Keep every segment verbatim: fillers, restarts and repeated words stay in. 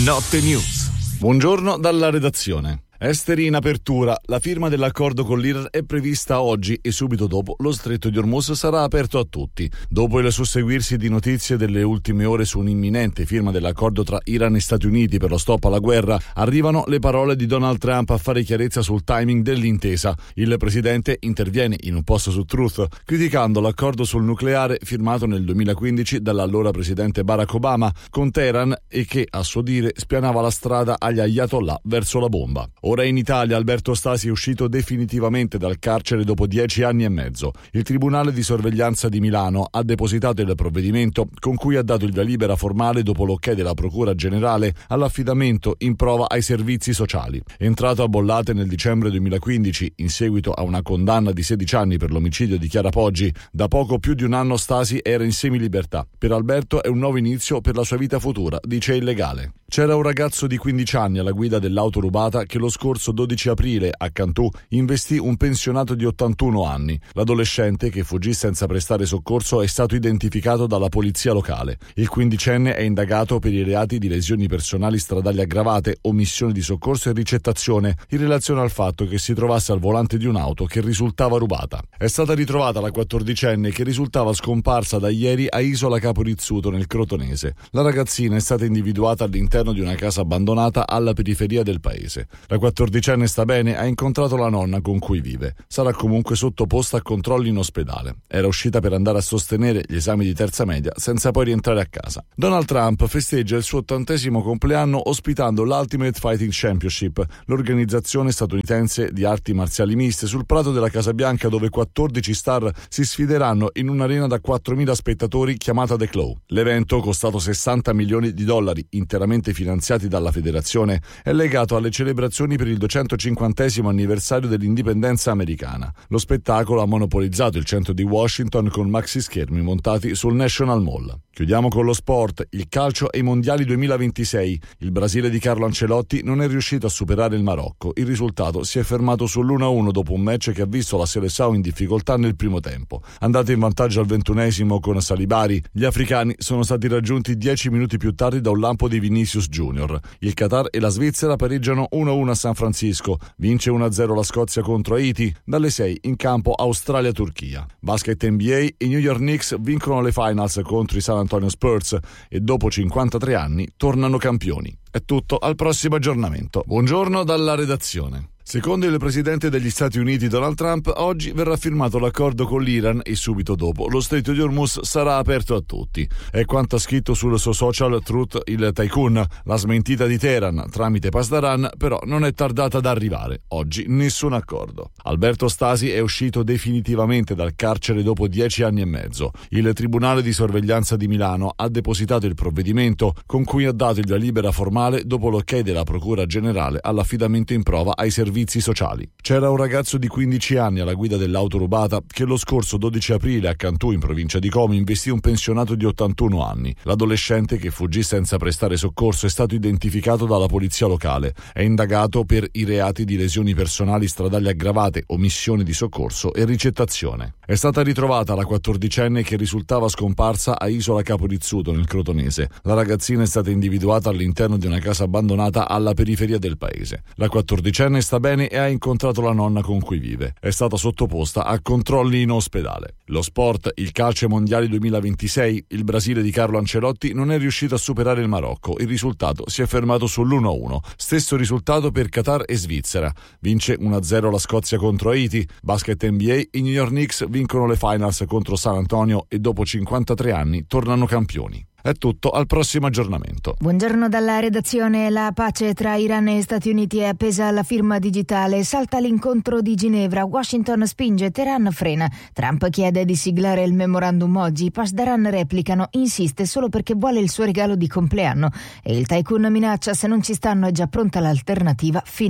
Notte News. Buongiorno dalla redazione. Esteri in apertura. La firma dell'accordo con l'Iran è prevista oggi e subito dopo lo stretto di Hormuz sarà aperto a tutti. Dopo il susseguirsi di notizie delle ultime ore su un'imminente firma dell'accordo tra Iran e Stati Uniti per lo stop alla guerra, arrivano le parole di Donald Trump a fare chiarezza sul timing dell'intesa. Il presidente interviene in un post su Truth criticando l'accordo sul nucleare firmato nel duemilaquindici dall'allora presidente Barack Obama con Teheran e che, a suo dire, spianava la strada agli ayatollah verso la bomba. Ora in Italia Alberto Stasi è uscito definitivamente dal carcere dopo dieci anni e mezzo. Il Tribunale di Sorveglianza di Milano ha depositato il provvedimento con cui ha dato il via libera formale dopo l'ok della Procura Generale all'affidamento in prova ai servizi sociali. Entrato a Bollate nel dicembre duemilaquindici in seguito a una condanna di sedici anni per l'omicidio di Chiara Poggi, da poco più di un anno Stasi era in semilibertà. Per Alberto è un nuovo inizio per la sua vita futura, dice il legale. C'era un ragazzo di quindici anni alla guida dell'auto rubata che lo scorso dodici aprile a Cantù investì un pensionato di ottantuno anni. L'adolescente, che fuggì senza prestare soccorso, è stato identificato dalla polizia locale. Il quindicenne è indagato per i reati di lesioni personali stradali aggravate, omissione di soccorso e ricettazione in relazione al fatto che si trovasse al volante di un'auto che risultava rubata. È stata ritrovata la quattordicenne che risultava scomparsa da ieri a Isola Capo Rizzuto nel Crotonese. La ragazzina è stata individuata all'interno di una casa abbandonata alla periferia del paese. La quattordicenne sta bene, ha incontrato la nonna con cui vive. Sarà comunque sottoposta a controlli in ospedale. Era uscita per andare a sostenere gli esami di terza media senza poi rientrare a casa. Donald Trump festeggia il suo ottantesimo compleanno ospitando l'Ultimate Fighting Championship, l'organizzazione statunitense di arti marziali miste, sul prato della Casa Bianca, dove quattordici star si sfideranno in un'arena da quattromila spettatori chiamata The Claw. L'evento, costato sessanta milioni di dollari, interamente finanziati dalla federazione, è legato alle celebrazioni per il duecentocinquantesimo anniversario dell'indipendenza americana. Lo spettacolo ha monopolizzato il centro di Washington con maxi schermi montati sul National Mall. Chiudiamo con lo sport, il calcio e i mondiali duemilaventisei. Il Brasile di Carlo Ancelotti non è riuscito a superare il Marocco. Il risultato si è fermato sull'uno a uno dopo un match che ha visto la Seleção in difficoltà nel primo tempo. Andata in vantaggio al ventunesimo con Salibari, gli africani sono stati raggiunti dieci minuti più tardi da un lampo di Vinicius Junior. Il Qatar e la Svizzera pareggiano uno a uno a San Francisco. Vince uno a zero la Scozia contro Haiti. Dalle sei in campo Australia-Turchia. Basket N B A, i New York Knicks vincono le finals contro i San Antonio Spurs e dopo cinquantatré anni tornano campioni. È tutto, al prossimo aggiornamento. Buongiorno dalla redazione. Secondo il presidente degli Stati Uniti Donald Trump, oggi verrà firmato l'accordo con l'Iran e subito dopo lo stretto di Hormuz sarà aperto a tutti. È quanto ha scritto sul suo social Truth il tycoon. La smentita di Teheran tramite Pasdaran però non è tardata ad arrivare. Oggi nessun accordo. Alberto Stasi è uscito definitivamente dal carcere dopo dieci anni e mezzo. Il Tribunale di Sorveglianza di Milano ha depositato il provvedimento con cui ha dato il via libera formale dopo l'ok della Procura Generale all'affidamento in prova ai servizi sociali. C'era un ragazzo di quindici anni alla guida dell'auto rubata che lo scorso dodici aprile a Cantù, in provincia di Como, investì un pensionato di ottantuno anni. L'adolescente, che fuggì senza prestare soccorso, è stato identificato dalla polizia locale. È indagato per i reati di lesioni personali stradali aggravate, omissione di soccorso e ricettazione. È stata ritrovata la quattordicenne che risultava scomparsa a Isola Capo Rizzuto nel Crotonese. La ragazzina è stata individuata all'interno di una casa abbandonata alla periferia del paese. La quattordicenne sta bene e ha incontrato la nonna con cui vive. È stata sottoposta a controlli in ospedale. Lo sport, il calcio ai mondiali duemilaventisei, il Brasile di Carlo Ancelotti non è riuscito a superare il Marocco. Il risultato si è fermato sull'uno a uno. Stesso risultato per Qatar e Svizzera. Vince uno a zero la Scozia contro Haiti. Basket N B A, i New York Knicks vincono le finals contro San Antonio e dopo cinquantatré anni tornano campioni. È tutto, al prossimo aggiornamento. Buongiorno dalla redazione. La pace tra Iran e Stati Uniti è appesa alla firma digitale. Salta l'incontro di Ginevra. Washington spinge, Teheran frena. Trump chiede di siglare il memorandum oggi. Pasdaran replicano, insiste solo perché vuole il suo regalo di compleanno. E il tycoon minaccia, se non ci stanno è già pronta l'alternativa finale.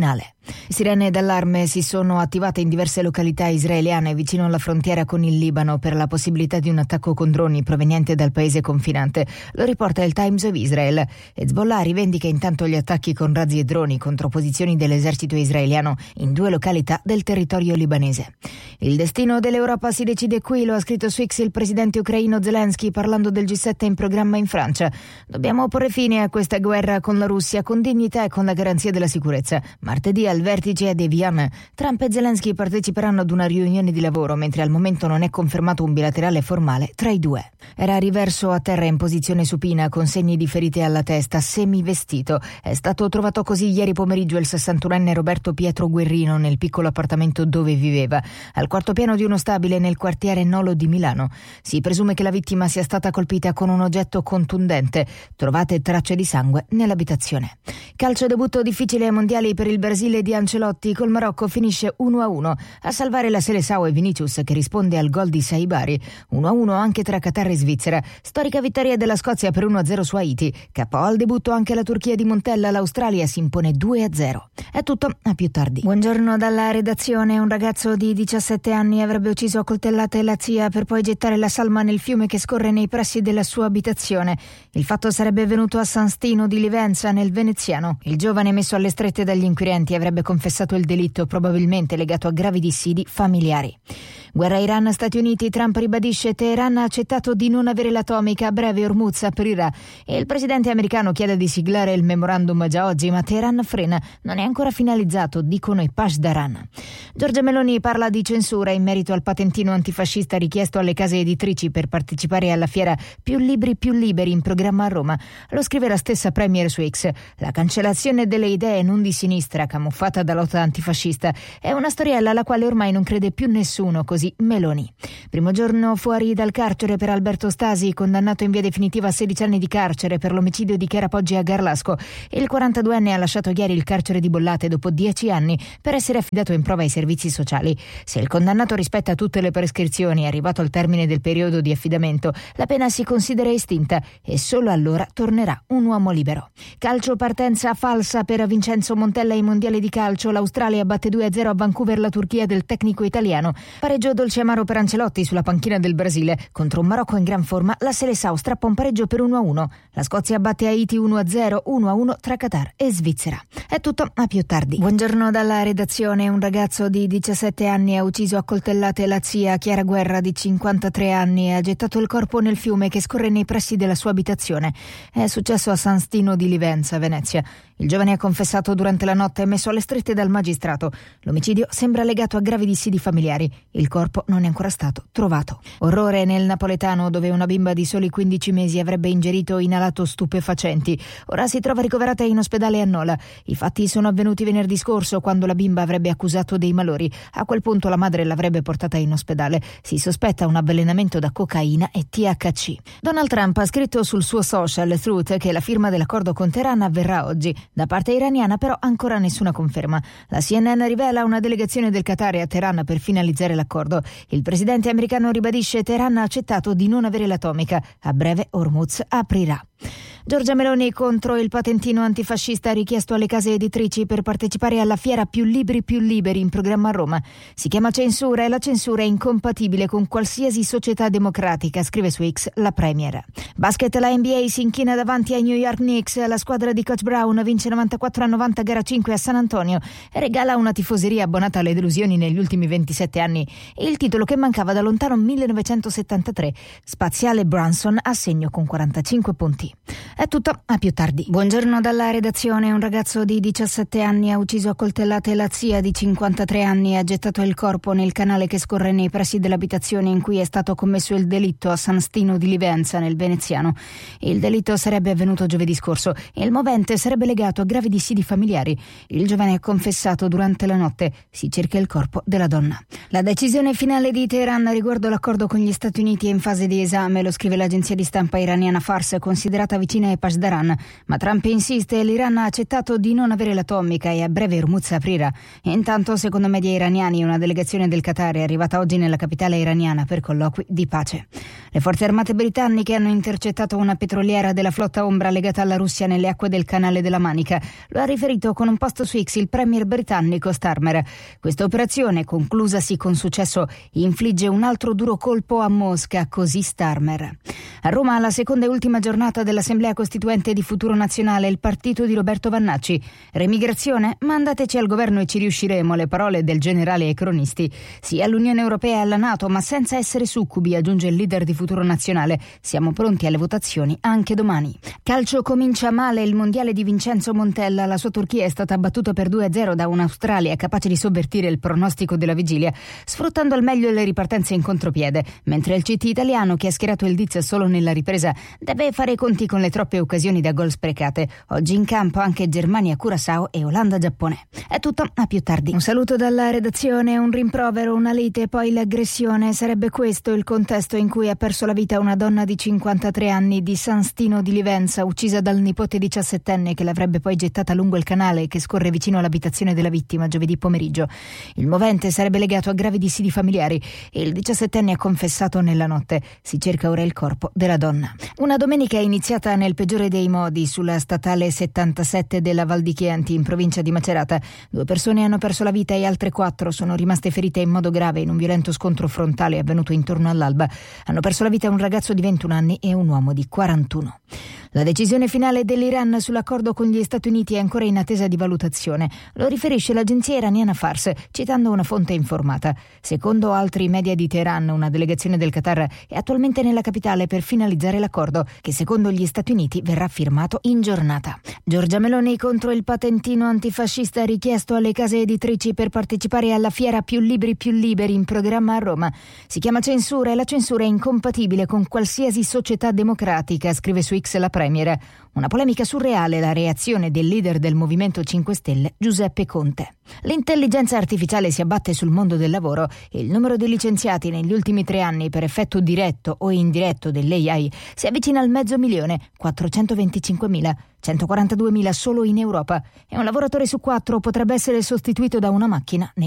Sirene d'allarme si sono attivate in diverse località israeliane vicino alla frontiera con il Libano per la possibilità di un attacco con droni proveniente dal paese confinante. Lo riporta il Times of Israel. Hezbollah rivendica intanto gli attacchi con razzi e droni contro posizioni dell'esercito israeliano in due località del territorio libanese. Il destino dell'Europa si decide qui, lo ha scritto su X il presidente ucraino Zelensky parlando del G sette in programma in Francia. Dobbiamo porre fine a questa guerra con la Russia con dignità e con la garanzia della sicurezza. Martedì al vertice ad Evian, Trump e Zelensky parteciperanno ad una riunione di lavoro, mentre al momento non è confermato un bilaterale formale tra i due. Era riverso a terra in posizione supina con segni di ferite alla testa, semivestito. È stato trovato così ieri pomeriggio il sessantunenne Roberto Pietro Guerrino nel piccolo appartamento dove viveva, al quarto piano di uno stabile nel quartiere Nolo di Milano. Si presume che la vittima sia stata colpita con un oggetto contundente. Trovate tracce di sangue nell'abitazione. Calcio debutto difficile ai mondiali per il Brasile di Ancelotti. Col Marocco finisce uno a uno. A salvare la Seleção e Vinicius che risponde al gol di Saibari. uno a uno anche tra Qatar e Svizzera. Storica vittoria della Scozia per uno a zero su Haiti. K O al debutto anche la Turchia di Montella. L'Australia si impone due a zero. È tutto, a più tardi. Buongiorno dalla redazione. Un ragazzo di diciassette anni avrebbe ucciso a coltellate la zia per poi gettare la salma nel fiume che scorre nei pressi della sua abitazione. Il fatto sarebbe avvenuto a San Stino di Livenza nel Veneziano. Il giovane messo alle strette dagli inquirenti avrebbe confessato il delitto, probabilmente legato a gravi dissidi familiari. Guerra Iran-Stati Uniti. Trump ribadisce Teheran ha accettato di non avere l'atomica, a breve Hormuz aprirà e il presidente americano chiede di siglare il memorandum già oggi, ma Teheran frena, non è ancora finalizzato, dicono i Pashdaran. Giorgia Meloni parla di censura in merito al patentino antifascista richiesto alle case editrici per partecipare alla fiera Più Libri Più Liberi in programma a Roma. Lo scrive la stessa premier su X. La cancellazione delle idee non di sinistra camuffata da lotta antifascista è una storiella alla quale ormai non crede più nessuno, così Meloni. Primo giorno fuori dal carcere per Alberto Stasi, condannato in via definitiva a sedici anni di carcere per l'omicidio di Chiara Poggi a Garlasco. Il quarantaduenne ha lasciato ieri il carcere di Bollate dopo dieci anni per essere affidato in prova ai servizi sociali. Se il condannato rispetta tutte le prescrizioni, arrivato al termine del periodo di affidamento, la pena si considera estinta e solo allora tornerà un uomo libero. Calcio, partenza falsa per Vincenzo Montella ai mondiali di calcio. L'Australia batte due a zero a Vancouver la Turchia del tecnico italiano. Pareggio dolce amaro per Ancelotti sulla panchina del Brasile. Contro un Marocco in gran forma, la Seleção strappa un pareggio per uno a uno. La Scozia batte Haiti uno a zero, uno a uno tra Qatar e Svizzera. È tutto, a più tardi. Buongiorno dalla redazione. Un ragazzo di diciassette anni ha ucciso a coltellate la zia Chiara Guerra di cinquantatré anni e ha gettato il corpo nel fiume che scorre nei pressi della sua abitazione. È successo a San Stino di Livenza, Venezia. Il giovane ha confessato durante la notte e messo alle strette dal magistrato. L'omicidio sembra legato a gravi dissidi familiari. Il corpo non è ancora stato trovato. Orrore nel napoletano, dove una bimba di soli quindici mesi avrebbe ingerito o inalato stupefacenti. Ora si trova ricoverata in ospedale a Nola. I fatti sono avvenuti venerdì scorso, quando la bimba avrebbe accusato dei malori. A quel punto la madre l'avrebbe portata in ospedale. Si sospetta un avvelenamento da cocaina e T H C. Donald Trump ha scritto sul suo social Truth che la firma dell'accordo con Teheran avverrà oggi. Da parte iraniana però ancora nessuna conferma. La C N N rivela una delegazione del Qatar a Teheran per finalizzare l'accordo. Il presidente americano ribadisce Teheran ha accettato di non avere l'atomica. A breve Hormuz aprirà. Giorgia Meloni contro il patentino antifascista richiesto alle case editrici per partecipare alla fiera Più Libri Più Liberi in programma a Roma. Si chiama censura e la censura è incompatibile con qualsiasi società democratica, scrive su X la premier. Basket, la N B A si inchina davanti ai New York Knicks. La squadra di Coach Brown vince novantaquattro a novanta gara cinque a San Antonio e regala una tifoseria abbonata alle delusioni negli ultimi ventisette anni il titolo che mancava da lontano millenovecentosettantatré. Spaziale Brunson a segno con quarantacinque punti. È tutto, a più tardi. Buongiorno dalla redazione. Un ragazzo di diciassette anni ha ucciso a coltellate la zia di cinquantatré anni e ha gettato il corpo nel canale che scorre nei pressi dell'abitazione in cui è stato commesso il delitto a San Stino di Livenza nel Veneziano. Il delitto sarebbe avvenuto giovedì scorso e il movente sarebbe legato a gravi dissidi familiari. Il giovane ha confessato durante la notte. Si cerca il corpo della donna. La decisione finale di Teheran riguardo l'accordo con gli Stati Uniti è in fase di esame, lo scrive l'agenzia di stampa iraniana Fars, considerata considerata vicina ai Pasdaran, ma Trump insiste e l'Iran ha accettato di non avere l'atomica e a breve Hormuz aprirà. Intanto, secondo media iraniani, una delegazione del Qatar è arrivata oggi nella capitale iraniana per colloqui di pace. Le forze armate britanniche hanno intercettato una petroliera della flotta ombra legata alla Russia nelle acque del canale della Manica. Lo ha riferito con un post su X il premier britannico Starmer. Questa operazione, conclusasi con successo, infligge un altro duro colpo a Mosca, così Starmer. A Roma, la seconda e ultima giornata dell'Assemblea Costituente di Futuro Nazionale, il partito di Roberto Vannacci. Remigrazione? Mandateci al governo e ci riusciremo, le parole del generale ai cronisti. Sì all'Unione Europea e alla NATO, ma senza essere succubi, aggiunge il leader di Futuro Nazionale. Siamo pronti alle votazioni anche domani. Calcio, comincia male il mondiale di Vincenzo Montella. La sua Turchia è stata battuta per due a zero da un'Australia capace di sovvertire il pronostico della vigilia, sfruttando al meglio le ripartenze in contropiede, mentre il C T italiano, che ha schierato il Diz solo nella ripresa, deve fare i conti con le troppe occasioni da gol sprecate. Oggi in campo anche Germania-Curaçao e Olanda-Giappone. È tutto, a più tardi. Un saluto dalla redazione, un rimprovero, una lite, poi l'aggressione. Sarebbe questo il contesto in cui ha perso la vita una donna di cinquantatré anni di San Stino di Livenza, uccisa dal nipote diciassettenne che l'avrebbe poi gettata lungo il canale che scorre vicino all'abitazione della vittima giovedì pomeriggio. Il movente sarebbe legato a gravi dissidi familiari e il diciassettenne ha confessato nella notte. Si cerca ora il corpo della donna. Una domenica è iniziata nel peggiore dei modi sulla statale settantasette della Val di Chianti in provincia di Macerata. Due persone hanno perso la vita e altre quattro sono rimaste ferite in modo grave in un violento scontro frontale avvenuto intorno all'alba. Hanno perso la vita un ragazzo di ventuno anni e un uomo di quarantuno. La decisione finale dell'Iran sull'accordo con gli Stati Uniti è ancora in attesa di valutazione. Lo riferisce l'agenzia iraniana Fars, citando una fonte informata. Secondo altri media di Teheran, una delegazione del Qatar è attualmente nella capitale per finalizzare l'accordo, che secondo gli Stati Uniti verrà firmato in giornata. Giorgia Meloni contro il patentino antifascista richiesto alle case editrici per partecipare alla fiera Più Libri Più Liberi in programma a Roma. Si chiama censura e la censura è incompatibile con qualsiasi società democratica, scrive su X la Premier. Una polemica surreale, la reazione del leader del Movimento cinque Stelle, Giuseppe Conte. L'intelligenza artificiale si abbatte sul mondo del lavoro e il numero di licenziati negli ultimi tre anni per effetto diretto o indiretto dell'A I si avvicina al mezzo milione, quattrocentoventicinquemila, centoquarantaduemila solo in Europa, e un lavoratore su quattro potrebbe essere sostituito da una macchina nei